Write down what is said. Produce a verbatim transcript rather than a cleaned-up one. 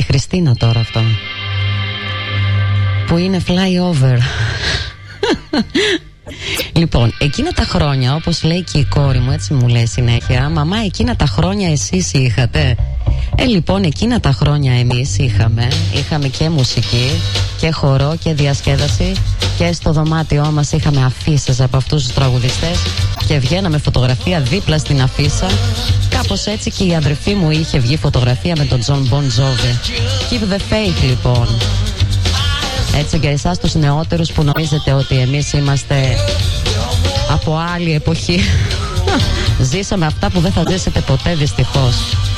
Χριστίνα τώρα αυτό, που είναι flyover. Λοιπόν, εκείνα τα χρόνια, όπως λέει και η κόρη μου, έτσι μου λέει συνέχεια, μαμά, εκείνα τα χρόνια εσείς είχατε. Ε, λοιπόν, εκείνα τα χρόνια εμείς είχαμε Είχαμε και μουσική και χορό και διασκέδαση. Και στο δωμάτιό μας είχαμε αφίσες από αυτούς τους τραγουδιστές και βγαίναμε φωτογραφία δίπλα στην αφίσα. Κάπως έτσι και η αδερφή μου είχε βγει φωτογραφία με τον John Bon Jovi. Keep the faith, λοιπόν. Έτσι για εσάς τους νεότερους που νομίζετε ότι εμείς είμαστε από άλλη εποχή, ζήσαμε αυτά που δεν θα ζήσετε ποτέ, δυστυχώς.